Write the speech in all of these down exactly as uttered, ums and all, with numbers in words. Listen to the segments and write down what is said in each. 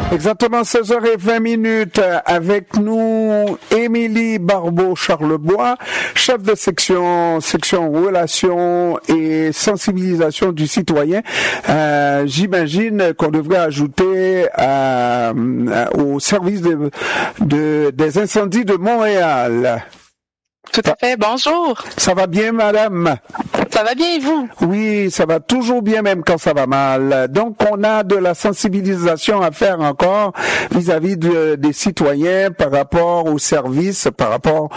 Exactement seize heures vingt minutes. Avec nous, Émilie Barbeau-Charlebois, chef de section, section relations et sensibilisation du citoyen. Euh, j'imagine qu'on devrait ajouter euh, au service de, de, des incendies de Montréal. Tout à fait. Bonjour. Ça va bien, madame? Ça va bien et vous? Oui, ça va toujours bien, même quand ça va mal. Donc, on a de la sensibilisation à faire encore vis-à-vis de, des citoyens par rapport aux services, par rapport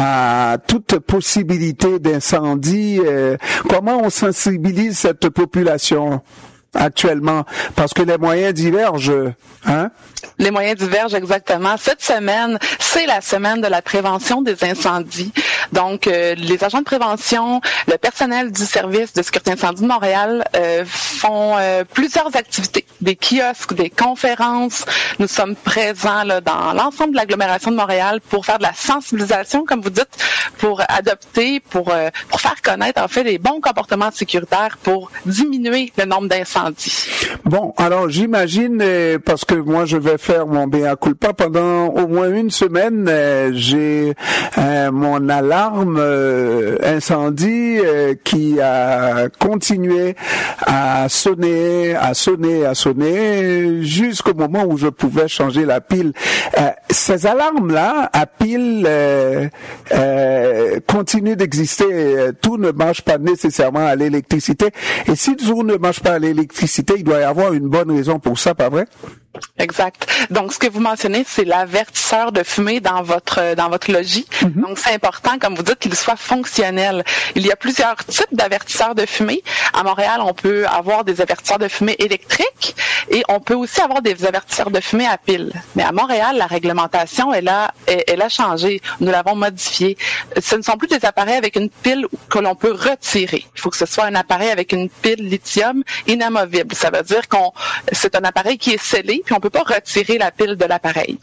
à toute possibilité d'incendie. Euh, comment on sensibilise cette population actuellement? Parce que les moyens divergent, hein? Les moyens divergent exactement. Cette semaine, c'est la semaine de la prévention des incendies. Donc, euh, les agents de prévention, le personnel du service de sécurité incendie de Montréal euh, font euh, plusieurs activités, des kiosques, des conférences. Nous sommes présents là, dans l'ensemble de l'agglomération de Montréal pour faire de la sensibilisation, comme vous dites, pour adopter, pour euh, pour faire connaître en fait les bons comportements sécuritaires pour diminuer le nombre d'incendies. Bon, alors j'imagine, euh, parce que moi je vais faire mon mea culpa pendant au moins une semaine, euh, j'ai euh, mon alarme euh, incendie euh, qui a continué à sonner, à sonner, à sonner jusqu'au moment où je pouvais changer la pile. Euh, ces alarmes-là à pile euh, euh, continuent d'exister. Tout ne marche pas nécessairement à l'électricité. Et si tout ne marche pas à l'électricité, il doit y avoir une bonne raison pour ça, pas vrai? Exact. Donc, ce que vous mentionnez, c'est l'avertisseur de fumée dans votre dans votre logis. Mm-hmm. Donc, c'est important, comme vous dites, qu'il soit fonctionnel. Il y a plusieurs types d'avertisseurs de fumée. À Montréal, on peut avoir des avertisseurs de fumée électriques et on peut aussi avoir des avertisseurs de fumée à pile. Mais à Montréal, la réglementation, elle a, elle a changé. Nous l'avons modifiée. Ce ne sont plus des appareils avec une pile que l'on peut retirer. Il faut que ce soit un appareil avec une pile lithium inamovible. Ça veut dire qu'on c'est un appareil qui est scellé puis on peut pas retirer la pile de l'appareil.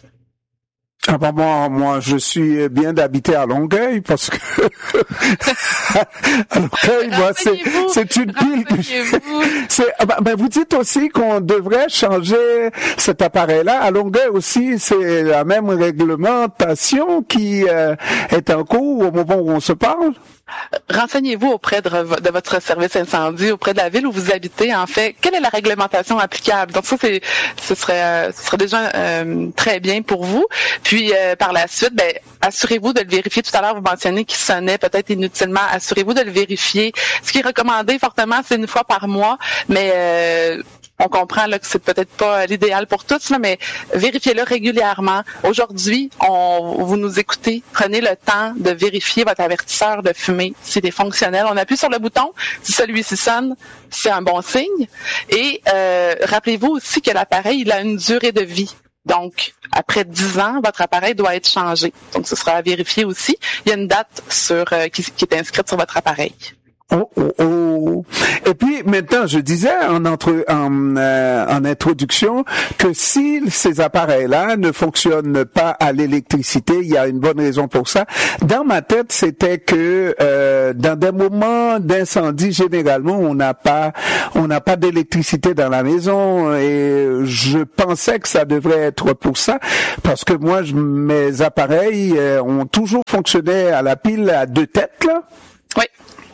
Ah ben moi, moi, je suis bien d'habiter à Longueuil parce que à Longueuil, moi, c'est c'est une pile. C'est ben, ben vous dites aussi qu'on devrait changer cet appareil-là. À Longueuil aussi, c'est la même réglementation qui euh, est en cours au moment où on se parle. Renseignez-vous auprès de, de votre service incendie, auprès de la ville où vous habitez, en fait, quelle est la réglementation applicable. Donc ça, c'est, ce serait, euh, ce serait déjà euh, très bien pour vous. Puis euh, par la suite, ben, assurez-vous de le vérifier. Tout à l'heure, vous mentionnez qu'il sonnait peut-être inutilement. Assurez-vous de le vérifier. Ce qui est recommandé fortement, c'est une fois par mois, mais euh, on comprend là que c'est peut-être pas l'idéal pour tous, là, mais vérifiez-le régulièrement. Aujourd'hui, on, vous nous écoutez, prenez le temps de vérifier votre avertisseur de fumée s'il est fonctionnel. On appuie sur le bouton. Si celui-ci sonne, c'est un bon signe. Et euh, rappelez-vous aussi que l'appareil, il a une durée de vie. Donc, après dix ans, votre appareil doit être changé. Donc, ce sera à vérifier aussi. Il y a une date sur euh, qui, qui est inscrite sur votre appareil. Oh, oh, oh. Et puis maintenant, je disais en, entre, en, euh, en introduction que si ces appareils-là ne fonctionnent pas à l'électricité, il y a une bonne raison pour ça. Dans ma tête, c'était que euh, dans des moments d'incendie, généralement, on n'a pas, on n'a pas d'électricité dans la maison, et je pensais que ça devrait être pour ça, parce que moi, je, mes appareils euh, ont toujours fonctionné à la pile à deux têtes, là. Oui.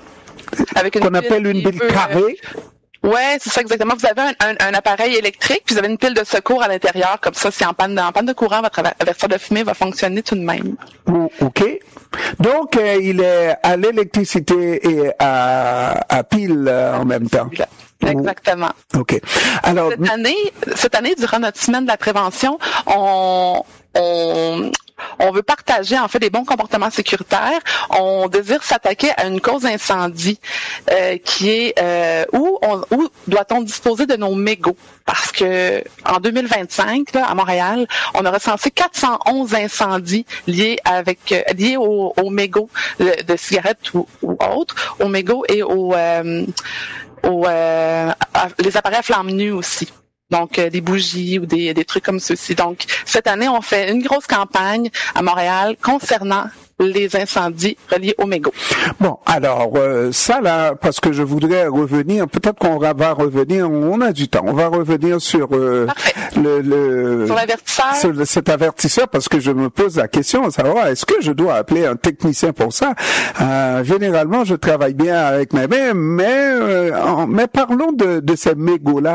Avec une qu'on appelle une pile carrée. Euh, ouais, c'est ça exactement. Vous avez un, un, un appareil électrique, puis vous avez une pile de secours à l'intérieur. Comme ça, si en panne, en panne de courant, votre avertisseur de fumée va fonctionner tout de même. Oh, OK. Donc, euh, il est à l'électricité et à, à pile euh, en même temps. Exactement. OK. Alors, cette année, cette année, durant notre semaine de la prévention, on, on, on veut partager en fait des bons comportements sécuritaires. On désire s'attaquer à une cause incendie euh, qui est euh, où, on, où doit-on disposer de nos mégots? Parce que en deux mille vingt-cinq, là, à Montréal, on a recensé quatre cent onze incendies liés avec euh, liés aux, aux mégots de, de cigarettes ou, ou autres, aux mégots et aux euh, aux euh, les appareils à flamme nue aussi. Donc, euh, des bougies ou des, des trucs comme ceci. Donc, cette année, on fait une grosse campagne à Montréal concernant les incendies reliés aux mégots. Bon, alors euh, ça là, parce que je voudrais revenir, peut-être qu'on va revenir, on a du temps, on va revenir sur euh, le, le sur l'avertisseur, sur cet avertisseur, parce que je me pose la question à savoir, est-ce que je dois appeler un technicien pour ça? Euh, généralement, je travaille bien avec mes mains, mais euh, en, mais parlons de, de ces mégots-là.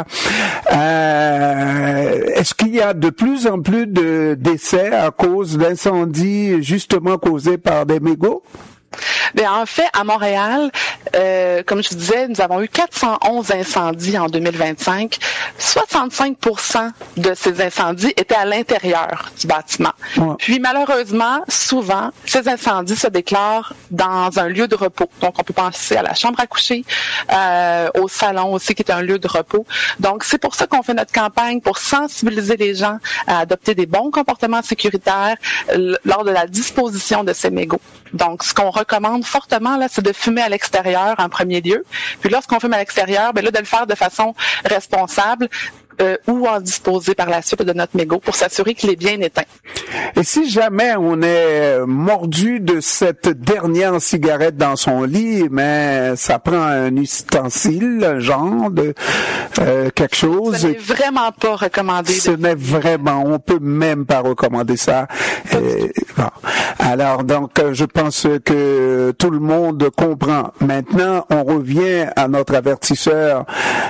Euh, est-ce qu'il y a de plus en plus de décès à cause d'incendies justement causés par des mégots? Bien, en fait, à Montréal, euh, comme je vous disais, nous avons eu quatre cent onze incendies en deux mille vingt-cinq. soixante-cinq pour cent de ces incendies étaient à l'intérieur du bâtiment. Ouais. Puis, malheureusement, souvent, ces incendies se déclarent dans un lieu de repos. Donc, on peut penser à la chambre à coucher, euh, au salon aussi, qui est un lieu de repos. Donc, c'est pour ça qu'on fait notre campagne, pour sensibiliser les gens à adopter des bons comportements sécuritaires l- lors de la disposition de ces mégots. Donc, ce qu'on recommande fortement, là, c'est de fumer à l'extérieur en premier lieu. Puis lorsqu'on fume à l'extérieur, ben là, de le faire de façon responsable. Euh, ou en disposer par la suite de notre mégot pour s'assurer qu'il est bien éteint. Et si jamais on est mordu de cette dernière cigarette dans son lit, mais ça prend un ustensile, un genre de euh, quelque chose. Ce n'est vraiment pas recommandé. Ce n'est vraiment, on peut même pas recommander ça. Et, bon. Alors donc, je pense que tout le monde comprend. Maintenant, on revient à notre avertisseur.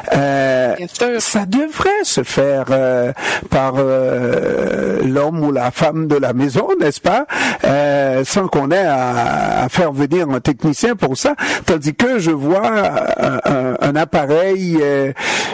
Euh, Bien sûr. Ça devrait se faire euh, par euh, l'homme ou la femme de la maison, n'est-ce pas, euh, sans qu'on ait à, à faire venir un technicien pour ça, tandis que je vois un, un, un appareil euh,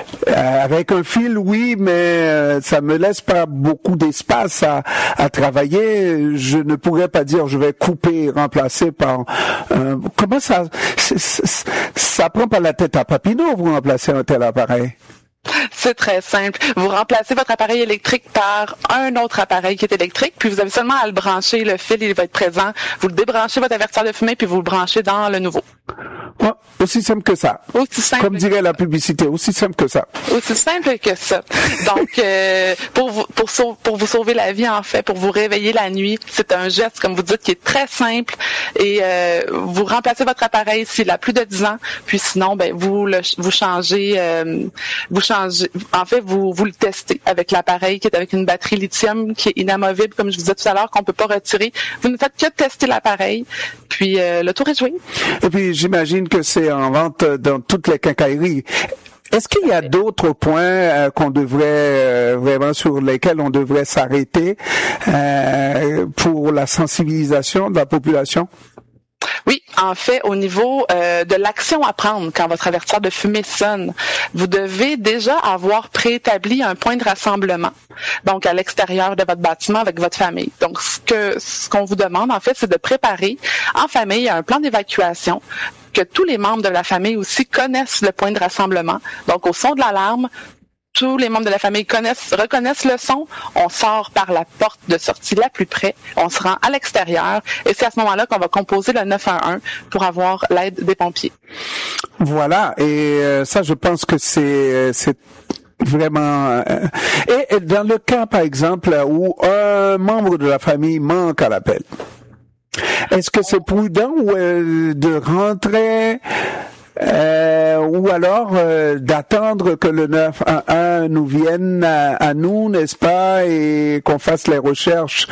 avec un fil, oui, mais euh, ça me laisse pas beaucoup d'espace à, à travailler. Je ne pourrais pas dire je vais couper, remplacer par euh, comment ça c'est, c'est, ça prend pas la tête à Papineau vous remplacer un tel appareil. C'est très simple. Vous remplacez votre appareil électrique par un autre appareil qui est électrique, puis vous avez seulement à le brancher, le fil, il va être présent. Vous le débranchez, votre avertisseur de fumée, puis vous le branchez dans le nouveau. Ouais, aussi simple que ça. Aussi simple. Comme dirait la publicité, aussi simple que ça. Aussi simple que ça. Donc, euh, pour vous, pour, sau- pour vous sauver la vie, en fait, pour vous réveiller la nuit, c'est un geste, comme vous dites, qui est très simple. Et euh, vous remplacez votre appareil s'il a plus de dix ans, puis sinon, ben vous le, vous changez, euh, vous changez. En fait, vous vous le testez avec l'appareil qui est avec une batterie lithium qui est inamovible, comme je vous disais tout à l'heure, qu'on peut pas retirer. Vous ne faites que tester l'appareil, puis euh, le tour est joué. Et puis, j'imagine que c'est en vente dans toutes les quincailleries. Est-ce qu'il y a d'autres points euh, qu'on devrait euh, vraiment sur lesquels on devrait s'arrêter euh, pour la sensibilisation de la population? Oui, en fait, au niveau euh, de l'action à prendre quand votre avertisseur de fumée sonne, vous devez déjà avoir préétabli un point de rassemblement, donc à l'extérieur de votre bâtiment avec votre famille. Donc, ce que ce qu'on vous demande, en fait, c'est de préparer en famille un plan d'évacuation, que tous les membres de la famille aussi connaissent le point de rassemblement. Donc, au son de l'alarme, tous les membres de la famille connaissent, reconnaissent le son, on sort par la porte de sortie la plus près, on se rend à l'extérieur et c'est à ce moment-là qu'on va composer le neuf un un pour avoir l'aide des pompiers. Voilà, et euh, ça je pense que c'est c'est vraiment... Euh, et, et dans le cas par exemple où un membre de la famille manque à l'appel, est-ce que c'est prudent euh, de rentrer Euh, ou alors euh, d'attendre que le neuf un un nous vienne à, à nous, n'est-ce pas, et qu'on fasse les recherches?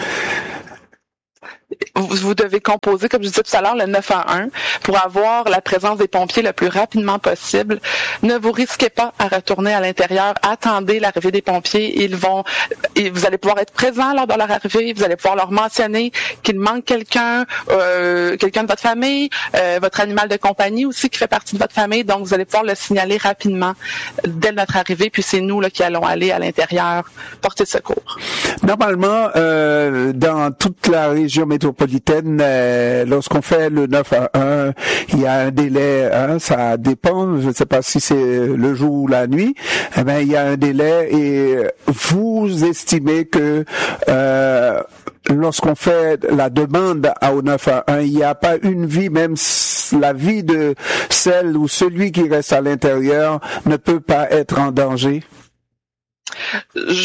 Vous devez composer, comme je disais tout à l'heure, le neuf un un pour avoir la présence des pompiers le plus rapidement possible. Ne vous risquez pas à retourner à l'intérieur. Attendez l'arrivée des pompiers. Ils vont, et vous allez pouvoir être présent lors de leur arrivée. Vous allez pouvoir leur mentionner qu'il manque quelqu'un, euh, quelqu'un de votre famille, euh, votre animal de compagnie aussi qui fait partie de votre famille. Donc, vous allez pouvoir le signaler rapidement dès notre arrivée. Puis c'est nous là qui allons aller à l'intérieur porter secours. Normalement, euh, dans toute la région métropolitaine, euh, lorsqu'on fait le neuf un un, il y a un délai, hein, ça dépend, je ne sais pas si c'est le jour ou la nuit, eh ben, il y a un délai et vous estimez que euh, lorsqu'on fait la demande au neuf un un, il n'y a pas une vie, même la vie de celle ou celui qui reste à l'intérieur ne peut pas être en danger? Je...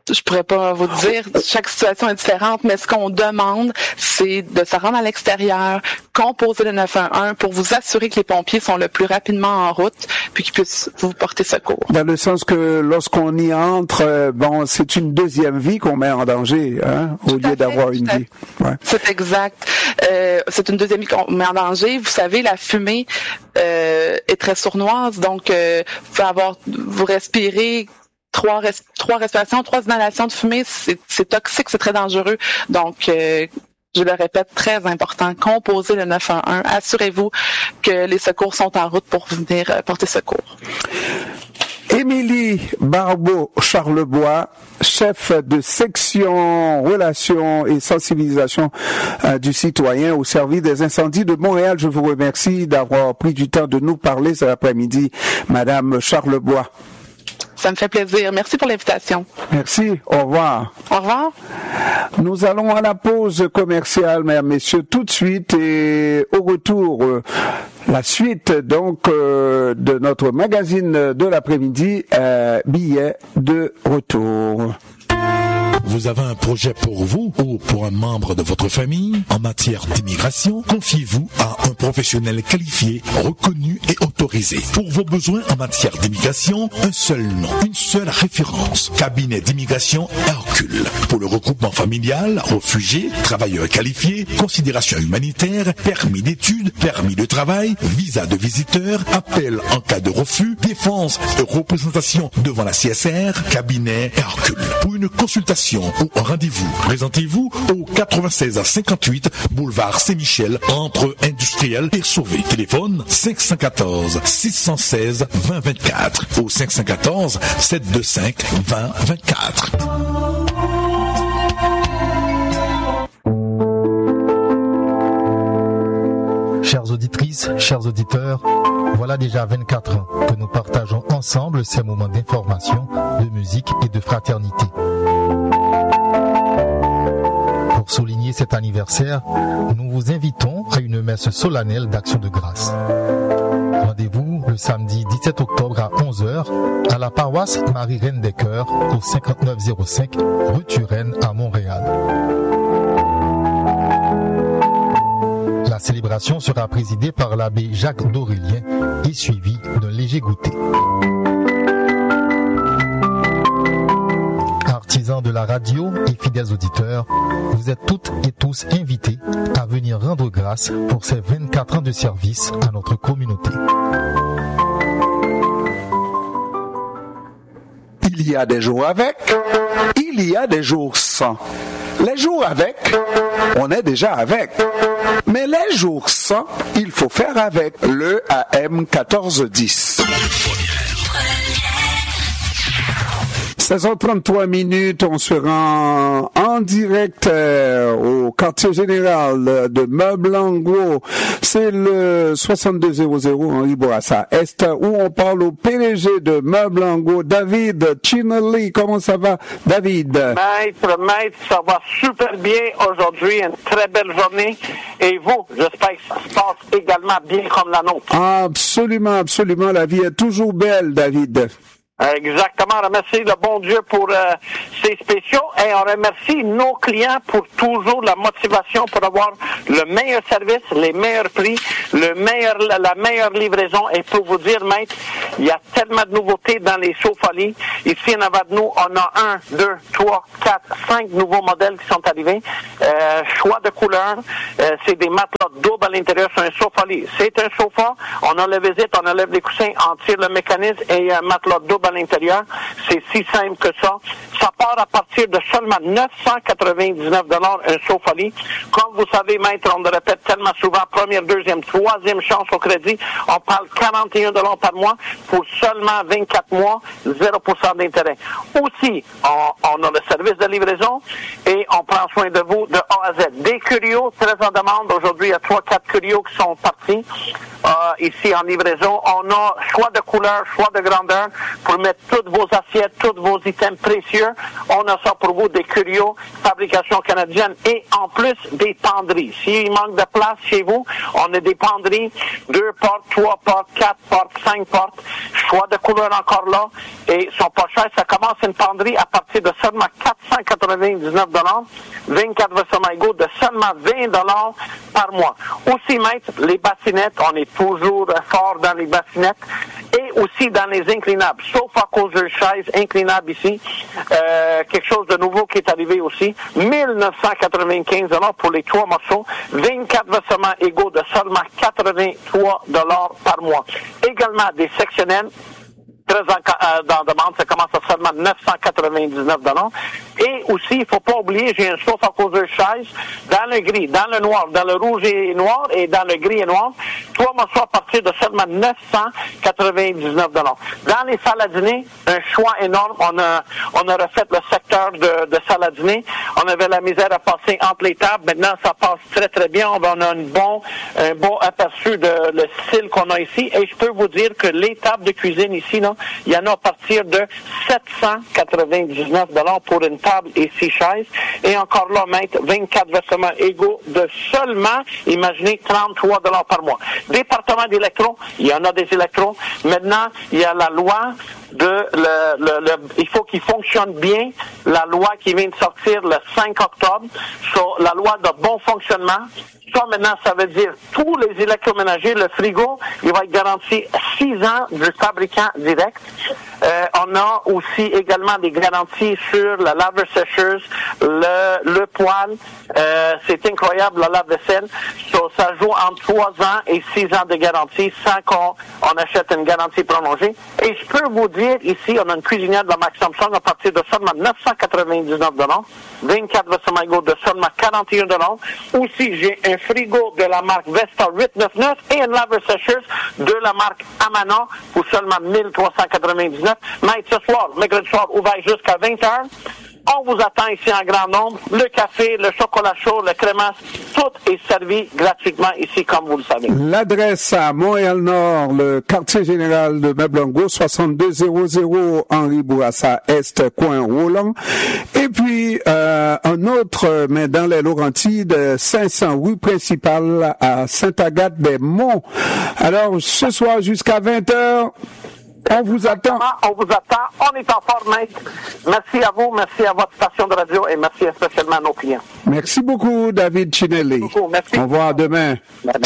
je pourrais pas vous dire, chaque situation est différente, mais ce qu'on demande, c'est de se rendre à l'extérieur, composer le neuf un un pour vous assurer que les pompiers sont le plus rapidement en route, puis qu'ils puissent vous porter secours. Dans le sens que lorsqu'on y entre, euh, bon, c'est une deuxième vie qu'on met en danger, hein, au lieu d'avoir une vie. Ouais. C'est exact. Euh, c'est une deuxième vie qu'on met en danger. Vous savez, la fumée euh, est très sournoise, donc euh, vous pouvez avoir, vous respirez Trois, res- trois respirations, trois inhalations de fumée, c'est, c'est toxique, c'est très dangereux. Donc, euh, je le répète, très important, composez le neuf un un. Assurez-vous que les secours sont en route pour venir euh, porter secours. Émilie Barbeau-Charlebois, chef de section relations et sensibilisation euh, du citoyen au service des incendies de Montréal. Je vous remercie d'avoir pris du temps de nous parler cet après-midi, Madame Charlebois. Ça me fait plaisir. Merci pour l'invitation. Merci. Au revoir. Au revoir. Nous allons à la pause commerciale, mesdames, messieurs, tout de suite, et au retour, euh, la suite donc euh, de notre magazine de l'après-midi, euh, billets de retour. Vous avez un projet pour vous ou pour un membre de votre famille en matière d'immigration? Confiez-vous à un professionnel qualifié, reconnu et autorisé. Pour vos besoins en matière d'immigration, un seul nom, une seule référence. Cabinet d'immigration Hercule. Pour le regroupement familial, réfugiés, travailleurs qualifiés, considération humanitaire, permis d'études, permis de travail, visa de visiteur, appel en cas de refus, défense et représentation devant la C S R, cabinet Hercule. Pour une consultation ou un rendez-vous, présentez-vous au quatre-vingt-seize à cinquante-huit boulevard Saint-Michel entre Industriel et Sauvé. Téléphone cinq un quatre, six un six, deux zéro deux quatre ou cinq un quatre, sept deux cinq, deux zéro deux quatre. Chères auditrices, chers auditeurs, voilà déjà vingt-quatre ans que nous partageons ensemble ces moments d'information, de musique et de fraternité. Pour souligner cet anniversaire, nous vous invitons à une messe solennelle d'action de grâce. Rendez-vous le samedi dix-sept octobre à onze heures à la paroisse Marie-Reine des Cœurs au cinquante-neuf zéro cinq rue Turenne à Montréal. La célébration sera présidée par l'abbé Jacques d'Aurélien et suivie d'un léger goûter. Artisans de la radio et fidèles auditeurs, vous êtes toutes et tous invités à venir rendre grâce pour ces vingt-quatre ans de service à notre communauté. Il y a des jours avec, il y a des jours sans. Les jours avec, on est déjà avec. Mais les jours sans, il faut faire avec le A M quatorze dix. seize heures trente-trois minutes, on se rend en direct euh, au quartier général de Meubles en Gros. C'est le soixante-deux zéro zéro Henri Bourassa Est, où on parle au P D G de Meubles en Gros, David Chinelli. Comment ça va, David? Maître, maître, ça va super bien aujourd'hui. Une très belle journée. Et vous, j'espère que ça se passe également bien comme la nôtre. Absolument, absolument. La vie est toujours belle, David. Exactement. On remercie le bon Dieu pour euh, ses spéciaux et on remercie nos clients pour toujours la motivation pour avoir le meilleur service, les meilleurs prix, le meilleur, la, la meilleure livraison. Et pour vous dire, maître, il y a tellement de nouveautés dans les sofas-lits. Ici, en avant de nous, on a un, deux, trois, quatre, cinq nouveaux modèles qui sont arrivés. Euh, choix de couleurs. Euh, c'est des matelas doubles à l'intérieur sur un sofa-lit. C'est un sofa. On enlève les vitres, on enlève les coussins, on tire le mécanisme et un matelas double à l'intérieur. C'est si simple que ça. Ça part à partir de seulement neuf cent quatre-vingt-dix-neuf dollars un sofa-lit. Comme vous savez, maître, on le répète tellement souvent, première, deuxième, troisième chance au crédit. On parle quarante et un dollars par mois pour seulement vingt-quatre mois, zéro pour cent d'intérêt. Aussi, on, on a le service de livraison et on prend soin de vous de A à Z. Des curios très en demande. Aujourd'hui, il y a trois, quatre curios qui sont partis. Euh, ici en livraison, on a choix de couleur, choix de grandeur pour mettre toutes vos assiettes, tous vos items précieux. On a ça pour vous, des curios, fabrication canadienne et en plus des penderies. S'il manque de place chez vous, on a des penderies, deux portes, trois portes, quatre portes, cinq portes. choix de couleur encore là, et sont pas chers. Ça commence une penderie à partir de seulement quatre cent quatre-vingt-dix-neuf dollars, vingt-quatre vêtements égaux de seulement vingt dollars par mois. Aussi, maître, les bassinettes, on est toujours fort dans les bassinettes, et aussi dans les inclinables, sauf à cause de chaises inclinables ici. Euh, quelque chose de nouveau qui est arrivé aussi, mille neuf cent quatre-vingt-quinze dollars pour les trois morceaux, vingt-quatre vêtements égaux de seulement quatre-vingt-trois dollars par mois. Également des sectionnels, très en, euh, dans demande, ça commence à seulement neuf cent quatre-vingt-dix-neuf dollars. Et aussi, il ne faut pas oublier, j'ai un chauffe à cause de chaise, dans le gris, dans le noir, dans le rouge et noir, et dans le gris et noir, trois morceaux à partir de seulement neuf cent quatre-vingt-dix-neuf dollars. Dans les salles à dîner, un choix énorme. On a, on a refait le secteur de, de salles à dîner. On avait la misère à passer entre les tables. Maintenant, ça passe très, très bien. On a un bon, un bon aperçu de le style qu'on a ici. Et je peux vous dire que les tables de cuisine ici, là, il y en a à partir de sept cent quatre-vingt-dix-neuf dollars pour une table et six chaises. Et encore là, maître, vingt-quatre vêtements égaux de seulement, imaginez, trente-trois dollars par mois. Département d'électro, il y en a des électros. Maintenant, il y a la loi de le, le, le il faut qu'il fonctionne bien. La loi qui vient de sortir le cinq octobre sur la loi de bon fonctionnement. Ça, maintenant, ça veut dire tous les électroménagers, le frigo, il va être garanti six ans du fabricant direct. Euh, on a aussi également des garanties sur la lave-sécheuse, le, le poêle. Euh, c'est incroyable, la lave-vaisselle. So, ça joue entre trois ans et six ans de garantie sans qu'on on achète une garantie prolongée. Et je peux vous dire, ici, on a une cuisinière de la Max Samsung à partir de seulement neuf cent quatre-vingt-dix-neuf dollars, vingt-quatre vêtements égaux de seulement quarante et un dollars. Aussi, j'ai un frigo de la marque Vesta huit cent quatre-vingt-dix-neuf et une lave-sécheuse de la marque Amana pour seulement mille trois cent quatre-vingt-dix-neuf. Maître, ce soir, mercredi soir, ouvert jusqu'à vingt heures. On vous attend ici en grand nombre. Le café, le chocolat chaud, le crémasse, tout est servi gratuitement ici, comme vous le savez. L'adresse à Montréal-Nord, le quartier général de Meuble-en-Gros, soixante-deux zéro zéro Henri Bourassa Est, coin Roland. Et puis, euh, un autre, mais dans les Laurentides, cinq cents rue principale à Sainte-Agathe-des-Monts. Alors, ce soir jusqu'à vingt heures, on vous attend. On vous attend. On est en forme, maître. Merci à vous, merci à votre station de radio et merci spécialement à nos clients. Merci beaucoup, David Chinelli. Merci beaucoup. Merci. Au revoir demain. Bye bye.